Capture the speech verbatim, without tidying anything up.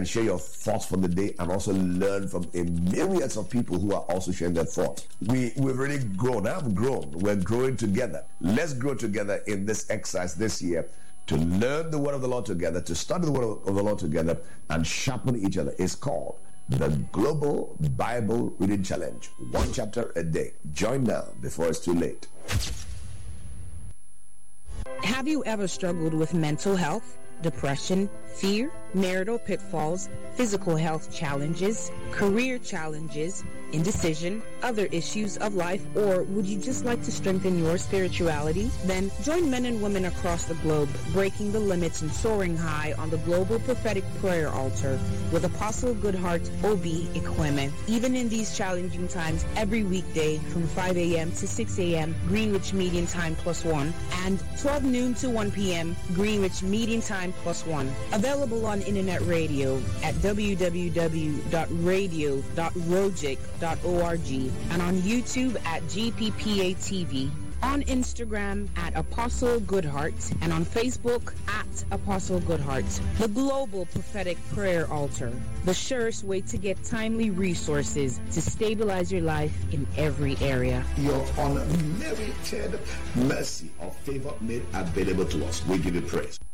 can share your thoughts for the day and also learn from a myriad of people who are also sharing their thoughts. We, we've really grown. I've grown. We're growing together. Let's grow together in this exercise this year to learn the word of the Lord together, to study the word of the Lord together, and sharpen each other. It's called the Global Bible Reading Challenge. One chapter a day. Join now before it's too late. Have you ever struggled with mental health, depression, fear, marital pitfalls, physical health challenges, career challenges, indecision, other issues of life, or would you just like to strengthen your spirituality? Then join men and women across the globe, breaking the limits and soaring high on the Global Prophetic Prayer Altar with Apostle Goodheart Obi Ekweme. Even in these challenging times, every weekday from five a.m. to six a.m. Greenwich Meeting Time plus one, and twelve noon to one p.m. Greenwich Meeting Time plus one. Available on internet radio at w w w dot radio dot rojic dot org and on YouTube at G P P A T V, on Instagram at Apostle Goodheart, and on Facebook at Apostle Goodheart. The Global Prophetic Prayer Altar, the surest way to get timely resources to stabilize your life in every area. Your unmerited mercy or favor made available to us. We give you praise.